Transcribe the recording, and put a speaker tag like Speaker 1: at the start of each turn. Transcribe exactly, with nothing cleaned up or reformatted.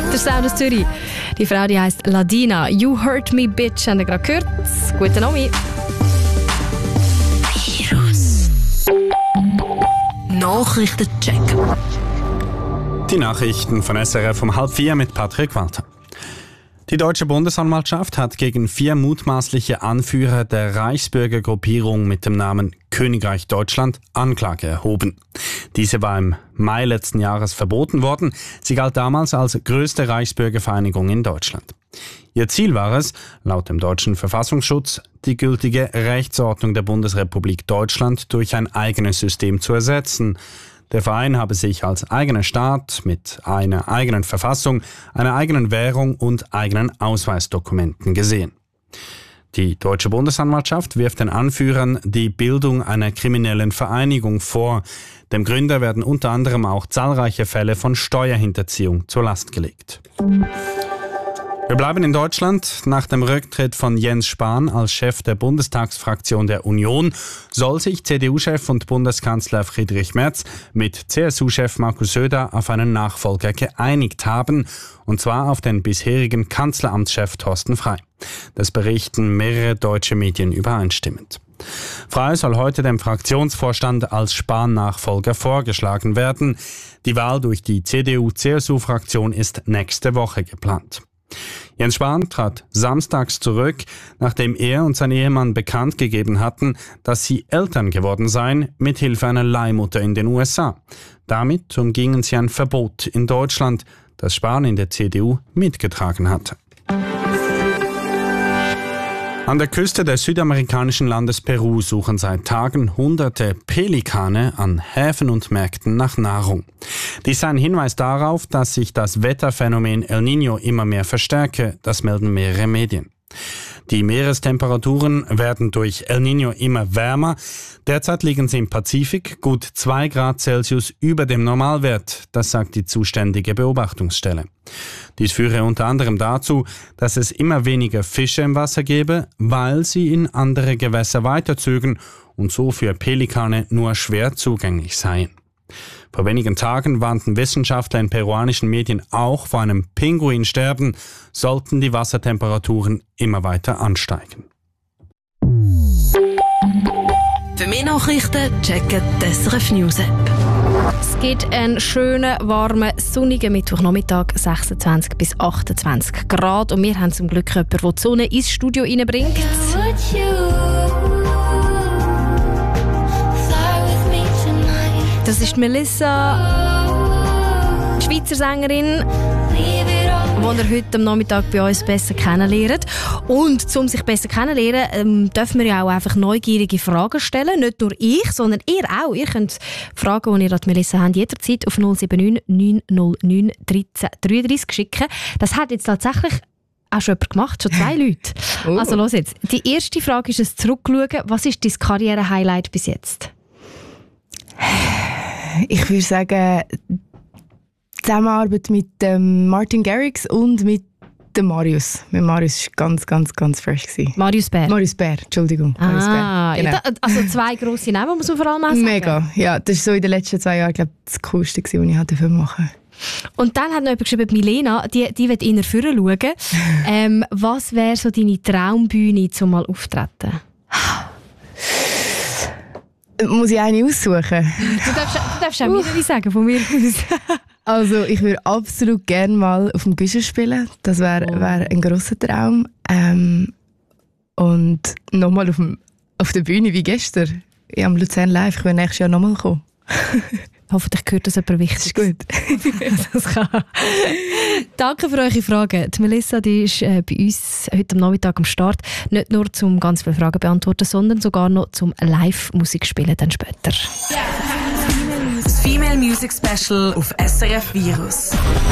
Speaker 1: Der Sound aus Zürich. Die Frau, die heisst Ladina. You Hurt Me Bitch, haben wir gerade gehört. Guten Abend.
Speaker 2: Virus. Nachrichtencheck.
Speaker 3: Die Nachrichten von S R F um halb vier mit Patrick Walter. Die deutsche Bundesanwaltschaft hat gegen vier mutmaßliche Anführer der Reichsbürgergruppierung mit dem Namen Königreich Deutschland Anklage erhoben. Diese war im Mai letzten Jahres verboten worden. Sie galt damals als größte Reichsbürgervereinigung in Deutschland. Ihr Ziel war es, laut dem deutschen Verfassungsschutz, die gültige Rechtsordnung der Bundesrepublik Deutschland durch ein eigenes System zu ersetzen. Der Verein habe sich als eigener Staat mit einer eigenen Verfassung, einer eigenen Währung und eigenen Ausweisdokumenten gesehen. Die deutsche Bundesanwaltschaft wirft den Anführern die Bildung einer kriminellen Vereinigung vor. Dem Gründer werden unter anderem auch zahlreiche Fälle von Steuerhinterziehung zur Last gelegt. Wir bleiben in Deutschland. Nach dem Rücktritt von Jens Spahn als Chef der Bundestagsfraktion der Union soll sich C D U-Chef und Bundeskanzler Friedrich Merz mit C S U-Chef Markus Söder auf einen Nachfolger geeinigt haben, und zwar auf den bisherigen Kanzleramtschef Thorsten Frey. Das berichten mehrere deutsche Medien übereinstimmend. Frey soll heute dem Fraktionsvorstand als Spahn-Nachfolger vorgeschlagen werden. Die Wahl durch die C D U-C S U-Fraktion ist nächste Woche geplant. Jens Spahn trat samstags zurück, nachdem er und sein Ehemann bekannt gegeben hatten, dass sie Eltern geworden seien, mithilfe einer Leihmutter in den U S A. Damit umgingen sie ein Verbot in Deutschland, das Spahn in der C D U mitgetragen hatte. An der Küste des südamerikanischen Landes Peru suchen seit Tagen hunderte Pelikane an Häfen und Märkten nach Nahrung. Dies sei ein Hinweis darauf, dass sich das Wetterphänomen El Niño immer mehr verstärke, das melden mehrere Medien. Die Meerestemperaturen werden durch El Niño immer wärmer. Derzeit liegen sie im Pazifik gut zwei Grad Celsius über dem Normalwert, das sagt die zuständige Beobachtungsstelle. Dies führe unter anderem dazu, dass es immer weniger Fische im Wasser gebe, weil sie in andere Gewässer weiterzögen und so für Pelikane nur schwer zugänglich seien. Vor wenigen Tagen warnten Wissenschaftler in peruanischen Medien auch vor einem Pinguinsterben, sollten die Wassertemperaturen immer weiter ansteigen.
Speaker 2: Für mehr Nachrichten checken die S R F News App.
Speaker 1: Es gibt einen schönen, warmen, sonnigen Mittwochnachmittag, sechsundzwanzig bis achtundzwanzig Grad. Und wir haben zum Glück jemanden, der die Sonne ins Studio reinbringt. Das ist Melissa, die Schweizer Sängerin, die ihr heute am Nachmittag bei uns besser kennenlernt. Und um sich besser kennenzulernen, ähm, dürfen wir ja auch einfach neugierige Fragen stellen. Nicht nur ich, sondern ihr auch. Ihr könnt Fragen, die ihr an Melissa habt, jederzeit auf null sieben neun neun null neun eins drei drei drei schicken. Das hat jetzt tatsächlich auch schon jemand gemacht, schon zwei Leute. Oh. Also los jetzt. Die erste Frage ist ein Zurückschauen. Was ist dein Karriere-Highlight bis jetzt?
Speaker 4: Ich würde sagen, die Zusammenarbeit mit ähm, Martin Garrix und mit dem Marius. Mit Marius war ganz, ganz, ganz fresh. Gewesen.
Speaker 1: Marius Bär?
Speaker 4: Marius Bär, Entschuldigung.
Speaker 1: Ah,
Speaker 4: Marius Bär. Genau.
Speaker 1: Da, also zwei grosse Namen, muss man vor allem auch sagen.
Speaker 4: Mega, ja. Das war so in den letzten zwei Jahren, glaube ich, das Coolste, was ich dafür machen durfte.
Speaker 1: Und dann hat noch jemand geschrieben, Milena, die, die will eher vorne schauen. ähm, was wäre so deine Traumbühne, um mal aufzutreten?
Speaker 4: Muss ich eine aussuchen?
Speaker 1: Du darfst, du darfst auch mehrere sagen, von mir aus.
Speaker 4: Also ich würde absolut gerne mal auf dem Güscher spielen. Das wäre oh. wär ein grosser Traum. Ähm, und nochmal auf, auf der Bühne wie gestern. Ja, am Luzern Live. Ich will nächstes Jahr nochmal kommen.
Speaker 1: Hoffentlich gehört das jemand Wichtiges.
Speaker 4: Das ist gut.
Speaker 1: Das kann. Danke für eure Fragen. Die Melissa, die ist äh, bei uns heute am Nachmittag am Start. Nicht nur zum ganz viele Fragen beantworten, sondern sogar noch zum Live-Musik spielen dann später.
Speaker 2: Das Female Music Special auf S R F Virus.